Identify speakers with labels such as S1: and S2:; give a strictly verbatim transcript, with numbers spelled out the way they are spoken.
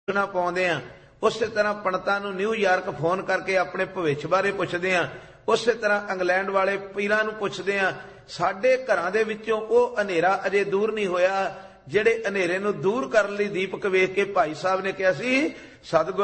S1: सूचना पाਉਂਦੇ ਆ। ਉਸੇ ਤਰ੍ਹਾਂ ਪੰਡਤਾਂ ਨੂੰ ਨਿਊਯਾਰਕ ਫੋਨ ਕਰਕੇ ਆਪਣੇ ਭਵਿੱਖ ਬਾਰੇ ਪੁੱਛਦੇ ਆ। ਉਸੇ ਤਰ੍ਹਾਂ ਇੰਗਲੈਂਡ ਵਾਲੇ ਪੀਰਾਂ ਨੂੰ ਪੁੱਛਦੇ ਆ। ਸਾਡੇ ਘਰਾਂ ਦੇ ਵਿੱਚੋਂ ਉਹ ਹਨੇਰਾ ਅਜੇ ਦੂਰ ਨਹੀਂ ਹੋਇਆ ਜਿਹੜੇ ਹਨੇਰੇ ਨੂੰ ਦੂਰ ਕਰਨ ਲਈ ਦੀਪਕ ਵੇਖ ਕੇ ਭਾਈ ਸਾਹਿਬ ਨੇ ਕਿਹਾ ਸੀ ਸਤਿਗੁਰ